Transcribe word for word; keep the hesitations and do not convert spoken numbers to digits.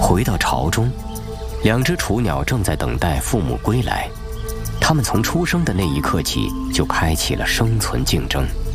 回到巢中，两只雏鸟正在等待父母归来。它们从出生的那一刻起就开启了生存竞争。